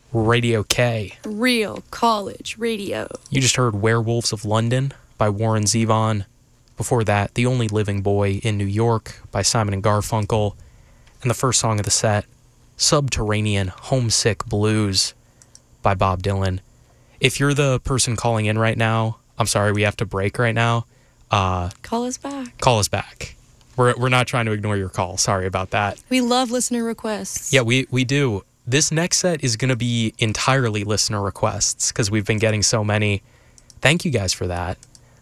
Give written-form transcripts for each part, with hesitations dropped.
Radio K. Real college radio. You just heard Werewolves of London by Warren Zevon. Before that, The Only Living Boy in New York by Simon and Garfunkel. And the first song of the set, Subterranean Homesick Blues by Bob Dylan. If you're the person calling in right now, I'm sorry, we have to break right now. Call us back. Call us back. We're not trying to ignore your call. Sorry about that. We love listener requests. Yeah, we do. This next set is going to be entirely listener requests because we've been getting so many. Thank you guys for that.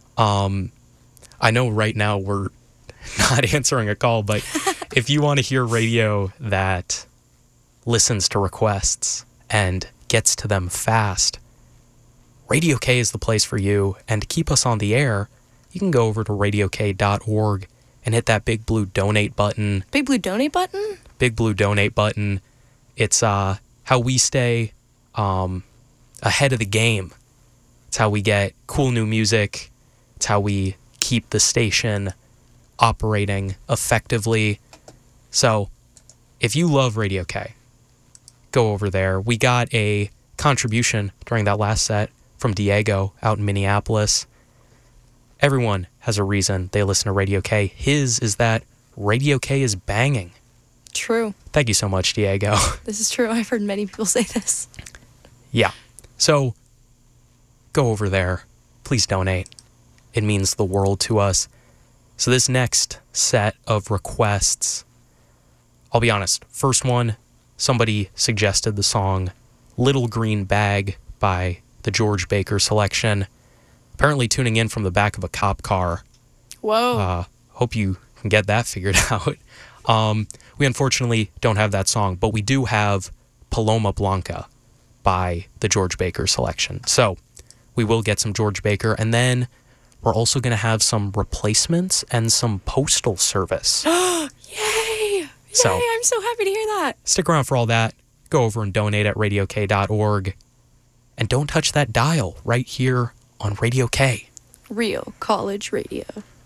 I know right now we're not answering a call, but if you want to hear radio that listens to requests and gets to them fast, Radio K is the place for you. And to keep us on the air, you can go over to radiok.org and hit that big blue donate button. Big blue donate button? Big blue donate button. It's how we stay ahead of the game. It's how we get cool new music. It's how we keep the station operating effectively. So if you love Radio K, go over there. We got a contribution during that last set from Diego out in Minneapolis. Everyone has a reason they listen to Radio K. His is that Radio K is banging. True. Thank you so much, Diego. This is true. I've heard many people say this. Yeah. So go over there. Please donate. It means the world to us. So this next set of requests, I'll be honest. First one, somebody suggested the song Little Green Bag by the George Baker Selection. Apparently tuning in from the back of a cop car. Whoa. Hope you can get that figured out. We unfortunately don't have that song, but we do have Paloma Blanca by the George Baker Selection. So we will get some George Baker, and then we're also going to have some replacements and some Postal Service. Yay! So, Yay, I'm so happy to hear that. Stick around for all that. Go over and donate at radiok.org. And don't touch that dial right here on Radio K. Real college radio.